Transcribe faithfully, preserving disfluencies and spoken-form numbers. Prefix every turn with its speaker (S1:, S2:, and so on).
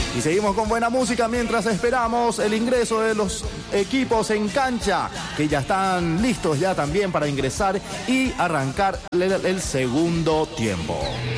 S1: Y seguimos con buena música mientras esperamos el ingreso de los equipos en cancha, que ya están listos ya también para ingresar y arrancar el, el segundo tiempo.